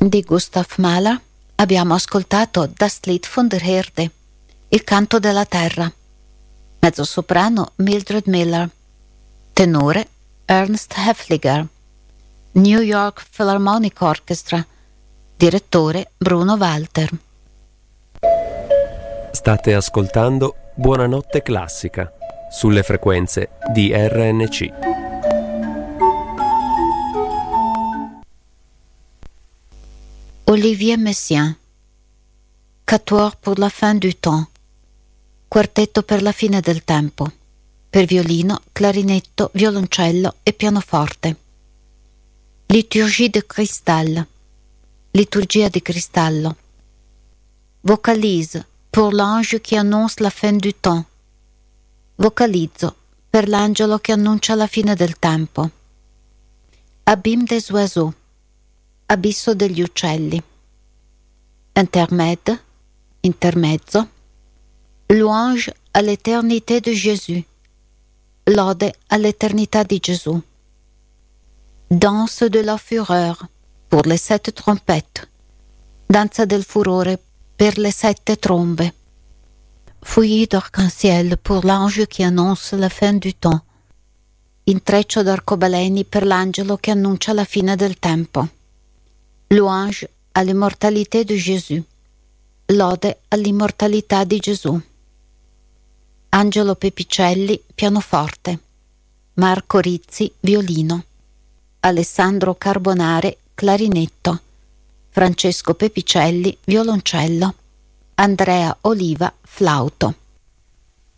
Di Gustav Mahler abbiamo ascoltato Das Lied von der Erde, il canto della terra. Mezzosoprano Mildred Miller, tenore Ernst Häfliger, New York Philharmonic Orchestra, direttore Bruno Walter. State ascoltando Buonanotte Classica sulle frequenze di RNC. Olivier Messiaen, Quatuor pour la fin du temps, quartetto per la fine del tempo, per violino, clarinetto, violoncello e pianoforte. Liturgie de cristal, liturgia di cristallo. Vocalise pour l'ange qui annonce la fin du temps, vocalizzo per l'angelo che annuncia la fine del tempo. Abîme des oiseaux, abisso degli uccelli. Intermède, intermezzo. Louange à l'éternité de Jésus, lode all'eternità di Gesù. Danse de la fureur, pour les 7 trompettes, danza del furore per le 7 trombe. Fouillis d'arc-en-ciel pour l'ange qui annonce la fin du temps, intreccio d'arcobaleni per l'angelo che annuncia la fine del tempo. Louange à l'immortalité de Jésus, lode all'immortalità di Gesù. Angelo Pepicelli, pianoforte. Marco Rizzi, violino. Alessandro Carbonare, clarinetto. Francesco Pepicelli, violoncello. Andrea Oliva, flauto.